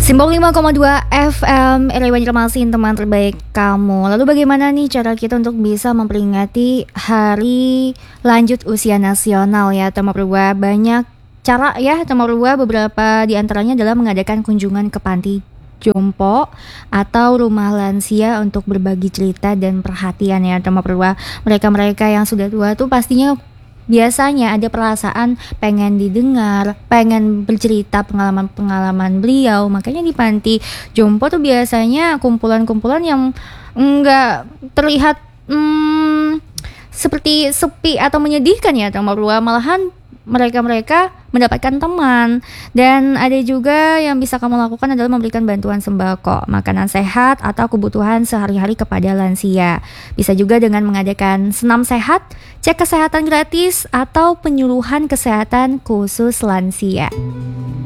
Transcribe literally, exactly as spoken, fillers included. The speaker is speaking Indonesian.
Simbol lima koma dua F M, R W Banjarmasin, teman terbaik kamu. Lalu bagaimana nih cara kita untuk bisa memperingati hari lanjut usia nasional ya, teman berubah banyak cara ya, teman berubah beberapa di antaranya adalah mengadakan kunjungan ke panti jompo atau rumah lansia untuk berbagi cerita dan perhatian ya, teman berubah. Mereka-mereka yang sudah tua tuh pastinya biasanya ada perasaan pengen didengar, pengen bercerita pengalaman-pengalaman beliau. Makanya di panti jompo tuh biasanya kumpulan-kumpulan yang enggak terlihat hmm, seperti sepi atau menyedihkan ya, teman berubah. Malahan mereka-mereka mendapatkan teman. Dan ada juga yang bisa kamu lakukan adalah memberikan bantuan sembako, makanan sehat atau kebutuhan sehari-hari kepada lansia. Bisa juga dengan mengadakan senam sehat, cek kesehatan gratis, atau penyuluhan kesehatan khusus lansia.